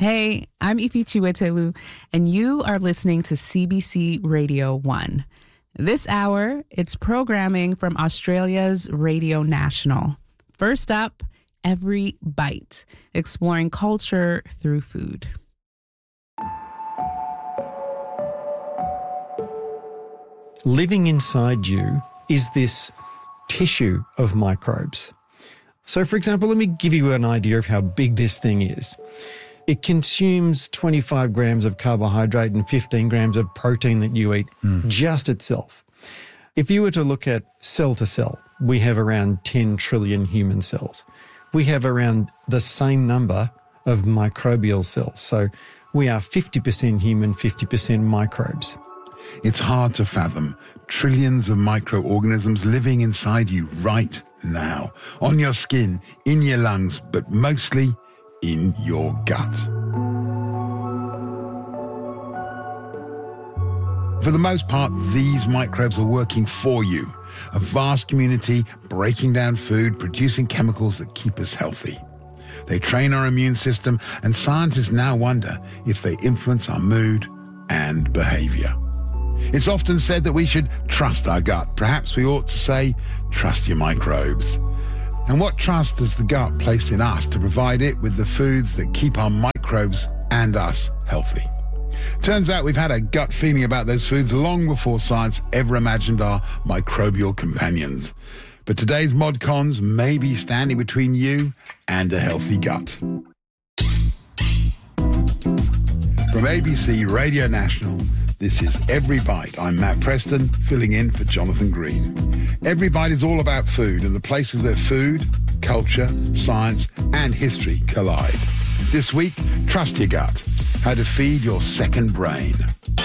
Hey, I'm Ifi Chiwetelu, and you are listening to CBC Radio 1. This hour, it's programming from Australia's Radio National. First up, Every Bite, exploring culture through food. Living inside you is this tissue of microbes. So, for example, let me give you an idea of how big this thing is. It consumes 25 grams of carbohydrate and 15 grams of protein that you eat just itself. If you were to look at cell to cell, we have around 10 trillion human cells. We have around the same number of microbial cells. So we are 50% human, 50% microbes. It's hard to fathom trillions of microorganisms living inside you right now, on your skin, in your lungs, but mostly in your gut. For the most part, these microbes are working for you. A vast community breaking down food, producing chemicals that keep us healthy. They train our immune system, and scientists now wonder if they influence our mood and behavior. It's often said that we should trust our gut. Perhaps we ought to say, trust your microbes. And what trust has the gut placed in us to provide it with the foods that keep our microbes and us healthy? Turns out we've had a gut feeling about those foods long before science ever imagined our microbial companions. But today's ModCons may be standing between you and a healthy gut. From ABC Radio National, this is Every Bite. I'm Matt Preston, filling in for Jonathan Green. Every Bite is all about food and the places where food, culture, science and history collide. This week, trust your gut. How to feed your second brain.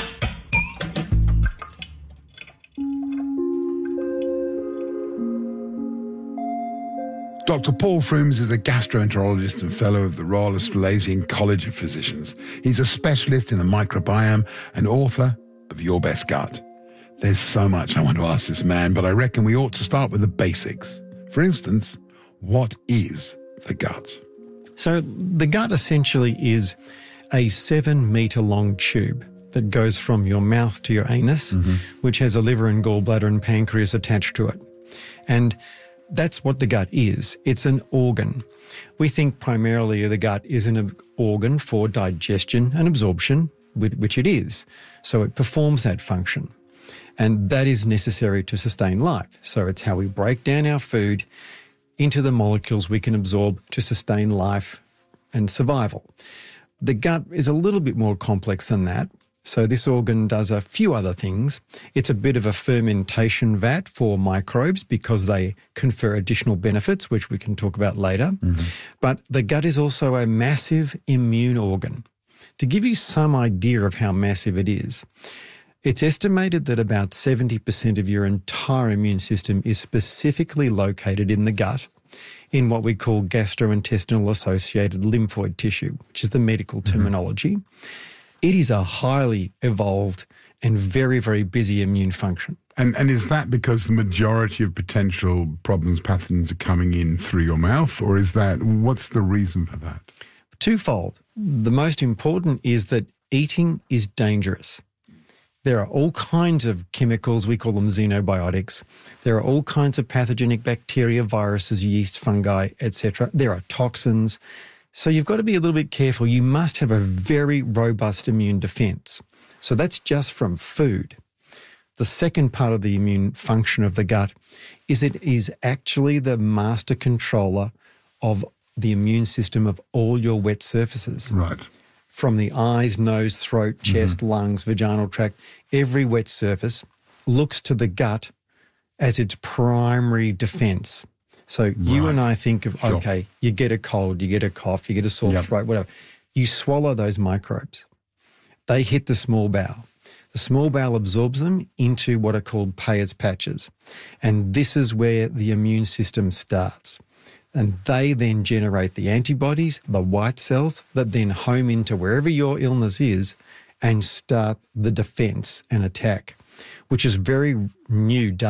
Dr. Paul Frooms is a gastroenterologist and fellow of the Royal Australasian College of Physicians. He's a specialist in the microbiome and author of Your Best Gut. There's so much I want to ask this man, but I reckon we ought to start with the basics. For instance, what is the gut? So the gut essentially is a 7-metre long tube that goes from your mouth to your anus, which has a liver and gallbladder and pancreas attached to it. And that's what the gut is. It's an organ. We think primarily of the gut is an organ for digestion and absorption, which it is. So it performs that function. And that is necessary to sustain life. So it's how we break down our food into the molecules we can absorb to sustain life and survival. The gut is a little bit more complex than that. So this organ does a few other things. It's a bit of a fermentation vat for microbes because they confer additional benefits, which we can talk about later. But the gut is also a massive immune organ. To give you some idea of how massive it is, it's estimated that about 70% of your entire immune system is specifically located in the gut, in what we call gastrointestinal associated lymphoid tissue, which is the medical terminology. It is a highly evolved and very, very busy immune function. And is that because the majority of potential problems, pathogens are coming in through your mouth, or is that, what's the reason for that? Twofold. The most important is that eating is dangerous. There are all kinds of chemicals, we call them xenobiotics. There are all kinds of pathogenic bacteria, viruses, yeast, fungi, etc. There are toxins. So you've got to be a little bit careful. You must have a very robust immune defense. So that's just from food. The second part of the immune function of the gut is it is actually the master controller of the immune system of all your wet surfaces. Right. From the eyes, nose, throat, chest, lungs, vaginal tract, every wet surface looks to the gut as its primary defense. So you and I think of, okay, you get a cold, you get a cough, you get a sore throat, whatever. You swallow those microbes. They hit the small bowel. The small bowel absorbs them into what are called Peyer's patches. And this is where the immune system starts. And they then generate the antibodies, the white cells, that then home into wherever your illness is and start the defense and attack, which is very new data.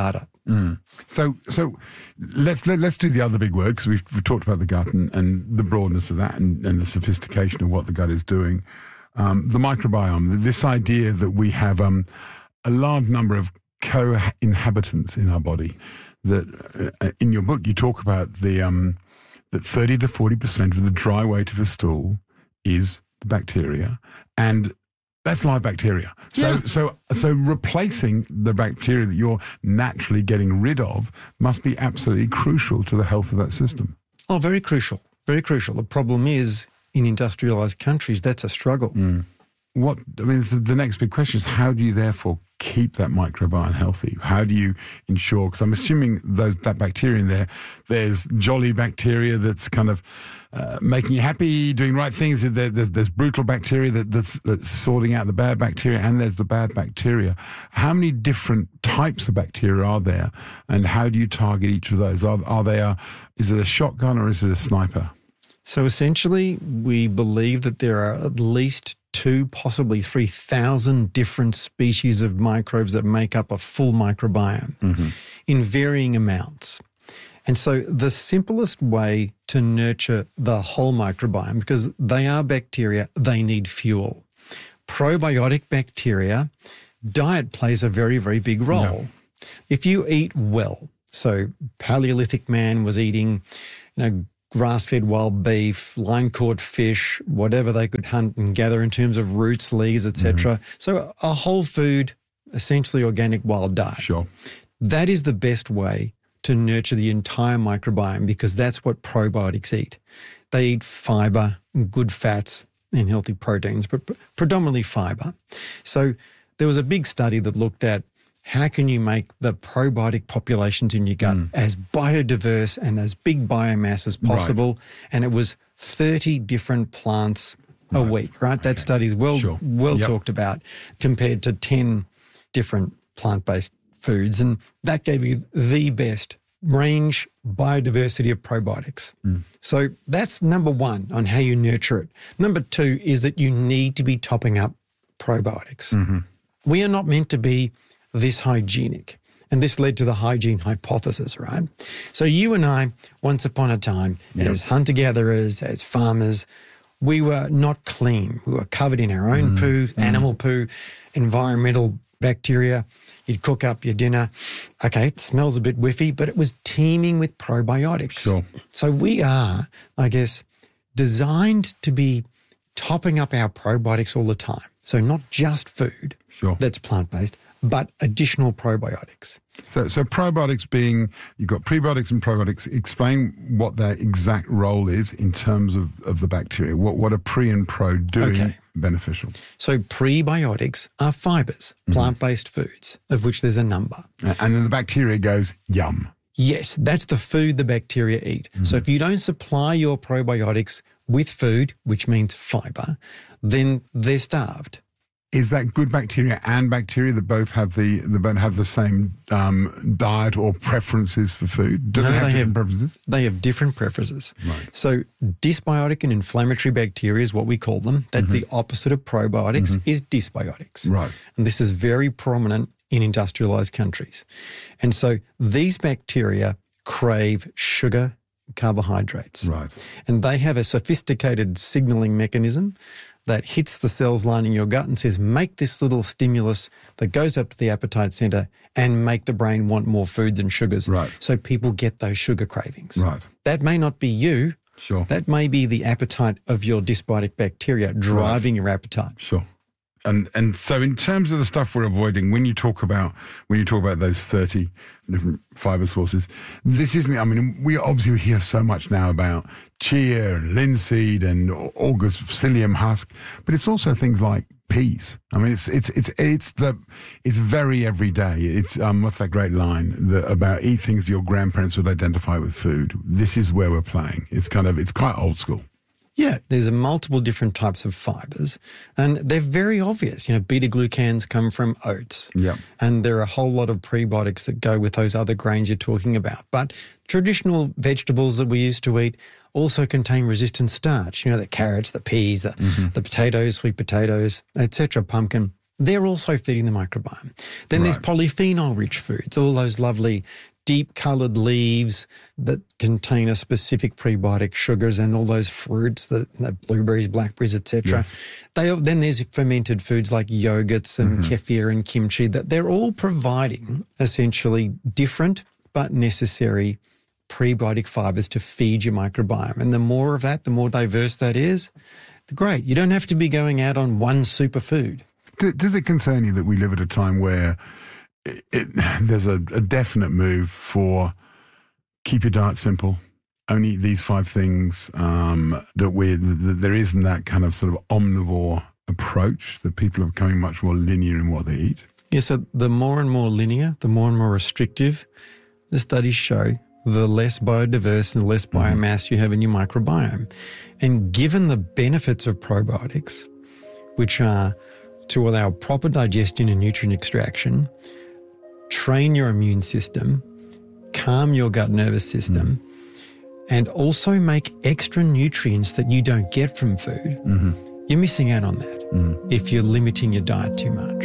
So let's do the other big word, because we've talked about the gut and the broadness of that and the sophistication of what the gut is doing. The microbiome, this idea that we have a large number of co-inhabitants in our body. That in your book you talk about that 30 to 40% of the dry weight of a stool is the bacteria, and that's live bacteria. So replacing the bacteria that you're naturally getting rid of must be absolutely crucial to the health of that system. Oh, very crucial. Very crucial. The problem is, in industrialized countries, that's a struggle. The next big question is, how do you therefore keep that microbiome healthy? How do you ensure, because I'm assuming that bacteria in there's jolly bacteria that's kind of making you happy, doing right things. There's brutal bacteria that's sorting out the bad bacteria, and there's the bad bacteria. How many different types of bacteria are there, and how do you target each of those? Is it a shotgun or is it a sniper? So essentially, we believe that there are at least 2, possibly 3,000 different species of microbes that make up a full microbiome in varying amounts. And so the simplest way to nurture the whole microbiome, because they are bacteria, they need fuel. Probiotic bacteria, diet plays a very, very big role. No. If you eat well, so Paleolithic man was eating, grass-fed wild beef, line-caught fish, whatever they could hunt and gather in terms of roots, leaves, etc. So a whole food, essentially organic wild diet. Sure. That is the best way to nurture the entire microbiome, because that's what probiotics eat. They eat fiber, good fats, and healthy proteins, but predominantly fiber. So there was a big study that looked at how can you make the probiotic populations in your gut as biodiverse and as big biomass as possible? Right. And it was 30 different plants a week, right? That study is well talked about, compared to 10 different plant-based foods. And that gave you the best range biodiversity of probiotics. So that's number one on how you nurture it. Number two is that you need to be topping up probiotics. We are not meant to be this hygienic. And this led to the hygiene hypothesis, right? So you and I, once upon a time, as hunter-gatherers, as farmers, we were not clean. We were covered in our own poo, animal poo, environmental bacteria. You'd cook up your dinner. Okay, it smells a bit whiffy, but it was teeming with probiotics. Sure. So we are, I guess, designed to be topping up our probiotics all the time. So not just food that's plant-based, but additional probiotics. So probiotics being, you've got prebiotics and probiotics. Explain what their exact role is in terms of the bacteria. What are pre and pro doing beneficial? So prebiotics are fibers, plant-based foods, of which there's a number. And then the bacteria goes, yum. Yes, that's the food the bacteria eat. So if you don't supply your probiotics with food, which means fiber, then they're starved. Is that good bacteria and bacteria that both have the same diet or preferences for food? Do they have different preferences? They have different preferences. Right. So dysbiotic and inflammatory bacteria is what we call them. That's the opposite of probiotics, is dysbiotics. Right. And this is very prominent in industrialized countries. And so these bacteria crave sugar, carbohydrates. Right. And they have a sophisticated signaling mechanism that hits the cells lining your gut and says, make this little stimulus that goes up to the appetite center and make the brain want more food than sugars. Right. So people get those sugar cravings. Right. That may not be you. Sure. That may be the appetite of your dysbiotic bacteria driving your appetite. Sure. And so in terms of the stuff we're avoiding, when you talk about those 30 different fiber sources, this isn't, I mean, we obviously hear so much now about chia and linseed and August psyllium husk, but it's also things like peas. I mean, it's very everyday. It's what's that great line about eat things your grandparents would identify with food. This is where we're playing. It's quite old school. Yeah, there's multiple different types of fibers, and they're very obvious. Beta-glucans come from oats, and there are a whole lot of prebiotics that go with those other grains you're talking about. But traditional vegetables that we used to eat also contain resistant starch. The carrots, the peas, the potatoes, sweet potatoes, etc., pumpkin. they're also feeding the microbiome. Then there's polyphenol-rich foods, all those lovely deep-coloured leaves that contain a specific prebiotic sugars, and all those fruits, the blueberries, blackberries, etc. Yes. Then there's fermented foods like yogurts and kefir and kimchi, that they're all providing essentially different but necessary prebiotic fibres to feed your microbiome. And the more of that, the more diverse that is, great. You don't have to be going out on one superfood. Does it concern you that we live at a time where there's a definite move for keep your diet simple, only eat these 5 things, that there isn't that kind of sort of omnivore approach, that people are becoming much more linear in what they eat? Yeah, so the more and more linear, the more and more restrictive, the studies show, the less biodiverse and the less biomass you have in your microbiome. And given the benefits of probiotics, which are to allow proper digestion and nutrient extraction, train your immune system, calm your gut nervous system, and also make extra nutrients that you don't get from food, you're missing out on that if you're limiting your diet too much.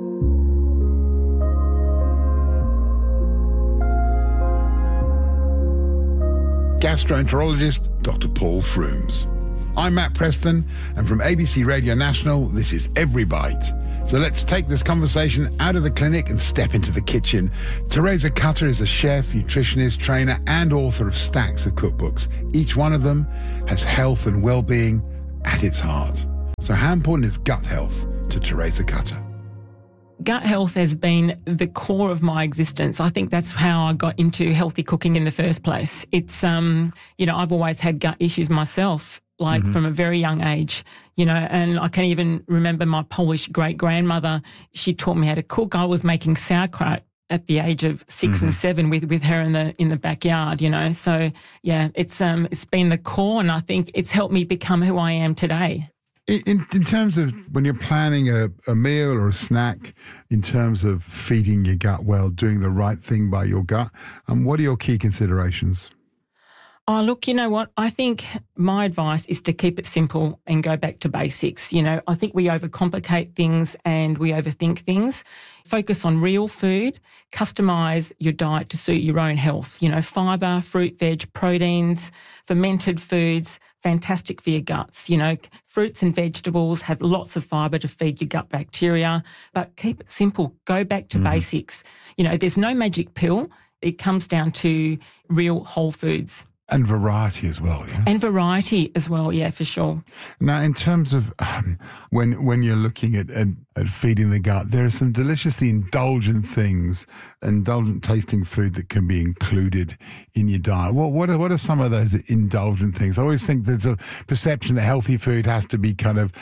Gastroenterologist Dr. Paul Frooms. I'm Matt Preston, and from ABC Radio National, this is Every Bite. So let's take this conversation out of the clinic and step into the kitchen. Teresa Cutter is a chef, nutritionist, trainer, and author of stacks of cookbooks. Each one of them has health and well-being at its heart. So how important is gut health to Teresa Cutter? Gut health has been the core of my existence. I think that's how I got into healthy cooking in the first place. It's, I've always had gut issues myself, from a very young age, and I can even remember my Polish great-grandmother. She taught me how to cook. I was making sauerkraut at the age of 6 and 7 with her in the backyard, So, yeah, it's been the core, and I think it's helped me become who I am today. In terms of when you're planning a meal or a snack, in terms of feeding your gut well, doing the right thing by your gut, what are your key considerations? Oh, look, you know what? I think my advice is to keep it simple and go back to basics. I think we overcomplicate things and we overthink things. Focus on real food, customise your diet to suit your own health. Fibre, fruit, veg, proteins, fermented foods, fantastic for your guts. Fruits and vegetables have lots of fibre to feed your gut bacteria, but keep it simple. Go back to basics. There's no magic pill. It comes down to real whole foods. And variety as well, yeah? And variety as well, yeah, for sure. Now, in terms of when you're looking at feeding the gut, there are some deliciously indulgent things, indulgent tasting food that can be included in your diet. What are some of those indulgent things? I always think there's a perception that healthy food has to be kind of,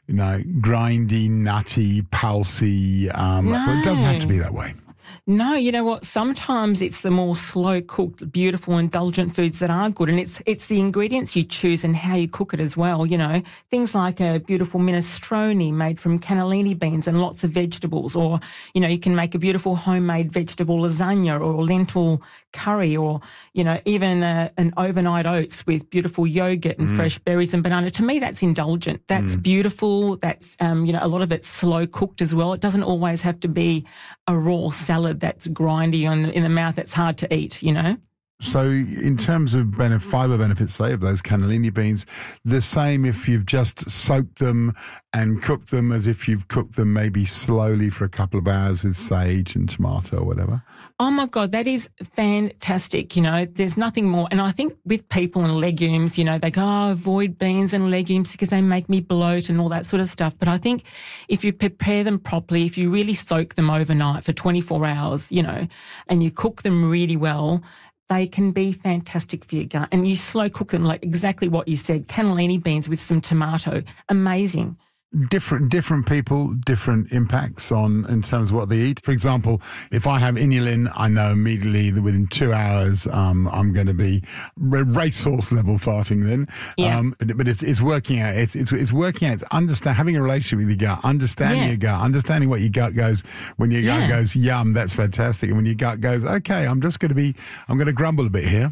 grindy, nutty, pulsy, but it doesn't have to be that way. No, you know what? Sometimes it's the more slow-cooked, beautiful, indulgent foods that are good, and it's the ingredients you choose and how you cook it as well, Things like a beautiful minestrone made from cannellini beans and lots of vegetables, or, you can make a beautiful homemade vegetable lasagna or lentil curry, or, even an overnight oats with beautiful yogurt and fresh berries and banana. To me, that's indulgent. That's beautiful. That's, a lot of it's slow-cooked as well. It doesn't always have to be a raw salad that's grindy in the mouth that's hard to eat, So in terms of fibre benefits, say, of those cannellini beans, the same if you've just soaked them and cooked them as if you've cooked them maybe slowly for a couple of hours with sage and tomato or whatever? Oh, my God, that is fantastic. There's nothing more. And I think with people and legumes, they go, avoid beans and legumes because they make me bloat and all that sort of stuff. But I think if you prepare them properly, if you really soak them overnight for 24 hours, and you cook them really well, they can be fantastic for your gut. And you slow cook them like exactly what you said, cannellini beans with some tomato. Amazing. Different people, different impacts in terms of what they eat. For example, if I have inulin, I know immediately that within 2 hours, I'm going to be racehorse level farting then. Yeah. But it's working out. It's working out. It's having a relationship with your gut, understanding your gut, understanding what your gut goes when your gut goes, yum, that's fantastic. And when your gut goes, okay, I'm going to grumble a bit here.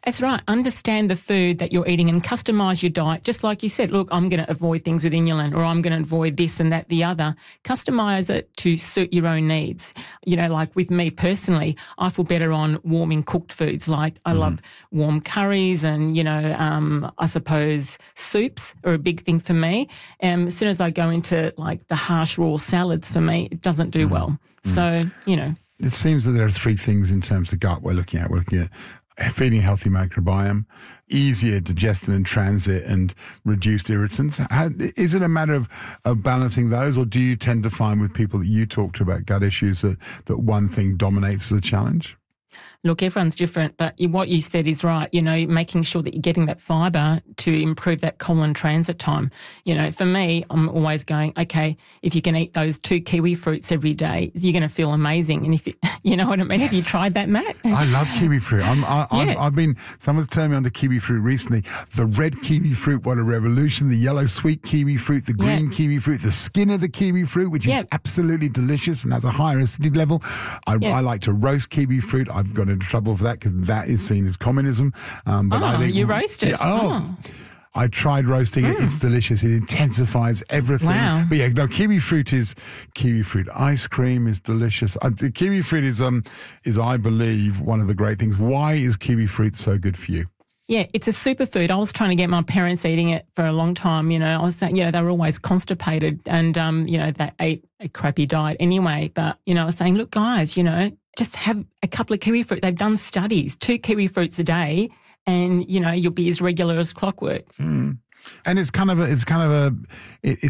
That's right. Understand the food that you're eating and customise your diet. Just like you said, look, I'm going to avoid things with inulin, or I'm going to avoid this and that, the other. Customise it to suit your own needs. You know, like with me personally, I feel better on warming cooked foods. Like I love warm curries and, you know, I suppose soups are a big thing for me. As soon as I go into like the harsh raw salads, for me, it doesn't do well. So, you know. It seems that there are three things in terms of gut we're looking at. We're looking at feeding a healthy microbiome, easier digestion and transit, and reduced irritants. Is it a matter of balancing those, or do you tend to find with people that you talk to about gut issues that one thing dominates as a challenge? Look, everyone's different, but what you said is right. You know, making sure that you're getting that fibre to improve that colon transit time. You know, for me, I'm always going, okay, if you can eat those 2 kiwi fruits every day, you're going to feel amazing. And if you know what I mean? Yes. Have you tried that, Matt? I love kiwi fruit. I've been, someone's turned me on to kiwi fruit recently. The red kiwi fruit, what a revolution. The yellow sweet kiwi fruit, the green kiwi fruit, the skin of the kiwi fruit, which is absolutely delicious and has a higher acidity level. I like to roast kiwi fruit. I've got into trouble for that because that is seen as communism. But I think you roast it. I tried roasting it. It's delicious. It intensifies everything. Wow. But yeah, no, kiwi fruit ice cream is delicious. The kiwi fruit is I believe one of the great things. Why is kiwi fruit so good for you? Yeah, it's a superfood. I was trying to get my parents eating it for a long time. You know, I was saying, you know, they were always constipated and, you know, they ate a crappy diet anyway. But, you know, I was saying, look, guys, you know, just have a couple of kiwi fruit. They've done studies, 2 kiwi fruits a day, and, you know, you'll be as regular as clockwork. And it's